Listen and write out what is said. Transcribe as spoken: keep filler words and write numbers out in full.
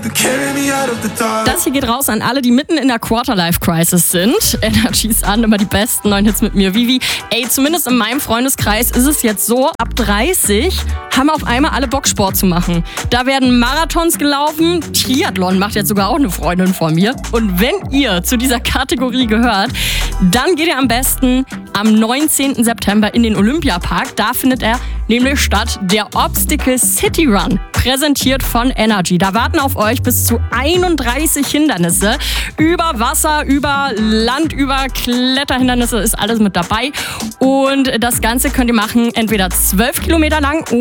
Das hier geht raus an alle, die mitten in der Quarterlife-Crisis sind. Energy's an, immer die besten neuen Hits mit mir, Vivi. Ey, zumindest in meinem Freundeskreis ist es jetzt so, ab dreißig haben auf einmal alle Bock, Sport zu machen. Da werden Marathons gelaufen, Triathlon macht jetzt sogar auch eine Freundin von mir. Und wenn ihr zu dieser Kategorie gehört, dann geht ihr am besten am neunzehnten September in den Olympiapark. Da findet er nämlich statt, der Obstacle City Run, präsentiert von Energy. Da warten auf euch bis zu einunddreißig Hindernisse. Über Wasser, über Land, über Kletterhindernisse ist alles mit dabei. Und das Ganze könnt ihr machen, entweder zwölf Kilometer lang